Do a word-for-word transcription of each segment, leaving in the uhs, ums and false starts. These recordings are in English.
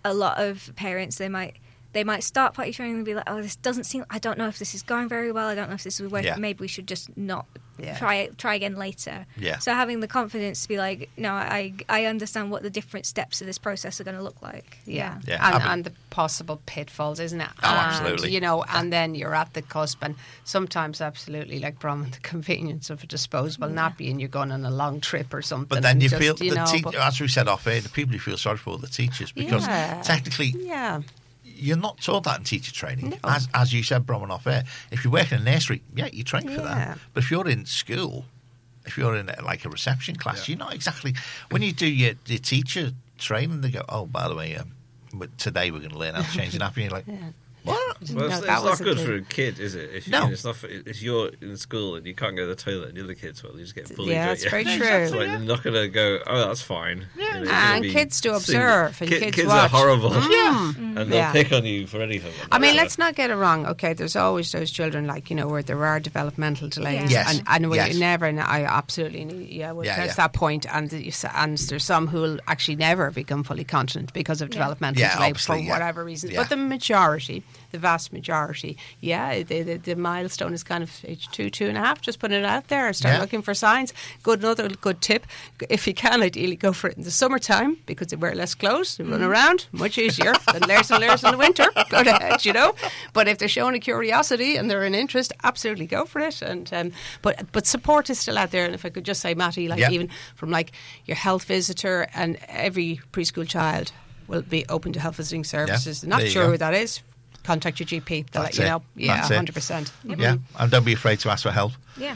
a lot of parents, they might they might start potty training and be like, oh, this doesn't seem, I don't know if this is going very well, I don't know if this is working, Yeah. maybe we should just not Yeah. try it, try again later. Yeah. So having the confidence to be like, no, I I understand what the different steps of this process are going to look like. Yeah, Yeah, And, I mean- and the possible pitfalls, isn't it? Oh, and, absolutely. You know, and then you're at the cusp, and sometimes, absolutely, like Bronwyn, the convenience of a disposable nappy, and you're going on a long trip or something. But then and you just, feel, you the know, te- but- as we said off air, the people you feel sorry for are the teachers, because Yeah. technically yeah, you're not taught that in teacher training. No. As as you said, Bronwyn, off air, if you work in a nursery, yeah, you train for Yeah. that. But if you're in school, if you're in a, like a reception class, you're not exactly, when you do your, your teacher training, they go, oh, by the way, um, but today we're going to learn how to change an nappy. And you're like, what? Well, No, it's, that it's was not a good good- for a kid, is it? If you, No. it's not for, if you're in school and you can't go to the toilet and the other kids will, you just get bullied. Yeah, don't it's you? very It's true. like, you're not going to go, oh, that's fine. You know, you're gonna And be kids do seen- observe, and Ki- kids kids watch. are horrible. Yeah. And they'll Yeah. pick on you for anything. I mean, So- let's not get it wrong. Okay, there's always those children, like, you know, where there are developmental delays, Yes. and and we Yes. never. And I absolutely, yeah, well, Yeah, there's yeah. that point, and the- and there's some who will actually never become fully continent because of developmental Yeah, delay for obviously, yeah. whatever reason. Yeah. But the majority, the vast majority, yeah, the, the, the milestone is kind of age two, two and a half. Just putting it out there, start Yeah. looking for signs. Good, another good tip: if you can, ideally go for it in the summertime because they wear less clothes, they run around, much easier than layers and layers in the winter. Go ahead, you know. But if they're showing a curiosity and they're an interest, absolutely go for it. And um, but but support is still out there. And if I could just say, Matty, like Yeah. even from like your health visitor, and every preschool child will be open to health visiting services. Yeah. Not There you sure go. who that is. Contact your G P. They'll That's let you it. know. Yeah, That's it. one hundred percent. Yeah, and don't be afraid to ask for help. Yeah.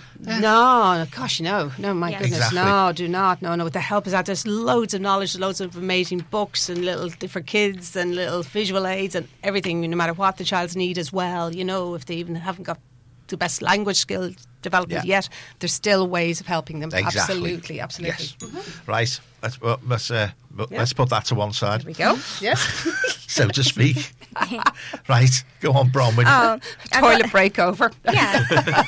No, gosh, no, no, my Yes. goodness, Exactly. no, do not, no, no. The help is out. There's loads of knowledge, loads of amazing books and little for kids and little visual aids and everything. No matter what the child's need as well, you know, if they even haven't got the best language skill development Yeah. yet, there's still ways of helping them. Exactly. Absolutely, absolutely. Yes. Right. Let's well, let's uh, well, Yeah. let's put that to one side, There we go. Yes. so to speak. Right. Go on, Bronwyn. Oh, I've Toilet got- break over. Yeah.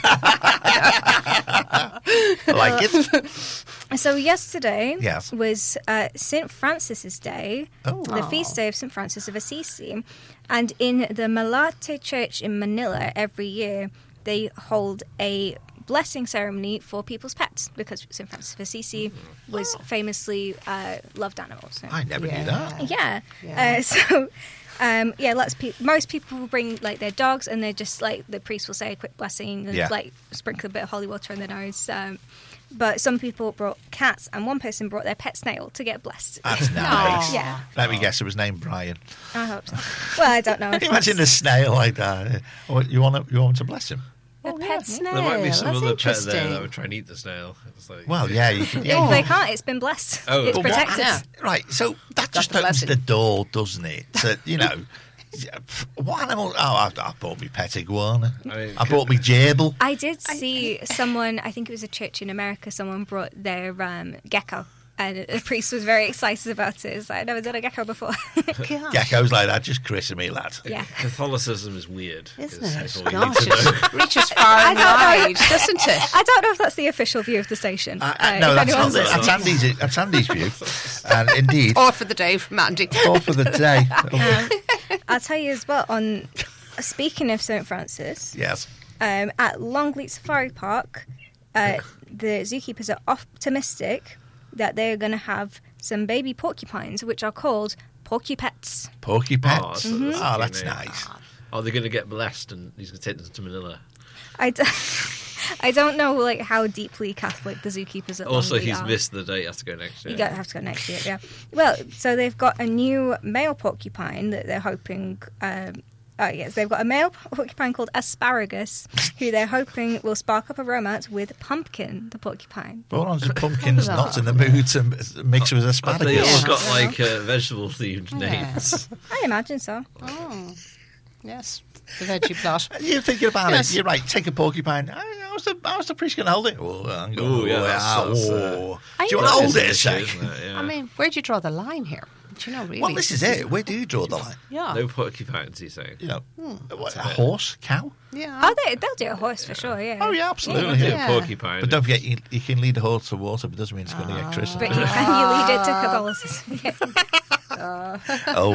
I like it. So yesterday Yes. was uh, Saint Francis's Day, Oh. the feast day of Saint Francis of Assisi. And in the Malate Church in Manila every year, they hold a blessing ceremony for people's pets because Saint Francis of Assisi was famously uh, loved animals. So- I never Yeah. knew that. Yeah. Yeah. Uh, so, um, yeah, lots of people, most people will bring like their dogs, and they're just like the priest will say a quick blessing and Yeah. like sprinkle a bit of holy water on their nose. Um, but some people brought cats, and one person brought their pet snail to get blessed. That's nice. Yeah. Let me guess, it was named Brian. I hope so. Well, I don't know. Can if you imagine a that's- snail like that? Oh, you want to, you want to bless him? A pet snail. There might be some That's other pet interesting. there that would try and eat the snail. It's like, Well, yeah. You can, If yeah. they can't, it's been blessed. Oh. It's But what- protected. Yeah. Right. So that just the opens blessing. the door, doesn't it? To, you know, what animal? Oh, I, I bought me pet iguana. I mean, I bought me gerbil. I did see someone, I think it was a church in America, someone brought their um, gecko. And the priest was very excited about it. It's like, I've never done a gecko before. Gosh. Geckos like that, just christen me, lad. Yeah. Catholicism is weird. Isn't is- it? is all you need Gosh, to know. it reaches far I and don't know. wide, doesn't it? I don't know if that's the official view of the station. Uh, uh, Uh, no, if that's not anyone's the, listening. that's Andy's. That's Andy's view, and indeed, All for the day from Andy. all for the day. Um, I'll tell you as well, on speaking of Saint Francis, Yes. um, at Longleat Safari Park, uh, the zookeepers are optimistic that they're going to have some baby porcupines, which are called porcupets. Porky pets. Oh, Oh, that's- that's a that's cute name. nice. Oh, they're going to get blessed and he's going to take them to Manila. I, d- I don't know like how deeply Catholic the zookeepers at Also, Longleat he's are. missed the date. He has to go next year. You gotta have to go next year, yeah. Well, so they've got a new male porcupine that they're hoping. Um, oh yes, they've got a male porcupine called Asparagus, who they're hoping will spark up a romance with Pumpkin, the porcupine. Hold on, pumpkin's not in the mood to mix with They asparagus. all Yeah. got like uh, vegetable themed Yeah. names. I imagine so. Oh, yes. The veggie plot. You're thinking about Yes. it. You're right. Take a porcupine. How's the, how's the priest going to hold it? Oh, I'm going, Ooh, yeah, oh, that's- yeah, that's, uh, oh. I Do you know. want to hold it a That's sec? isn't it? Yeah. I mean, where do you draw the line here? Do you know, really? Well, this is it. Where do you draw the line? Yeah. no porcupines, he's saying. You know, Hmm. what, a horse, cow? Yeah. Oh, they, they'll do a horse for sure, yeah. Oh, yeah, I'll absolutely. do Yeah. a porcupine. But don't forget, you, you can lead a horse to water, but doesn't mean it's going to get christened. But you, can you lead it to Catholicism? Yeah. Oh,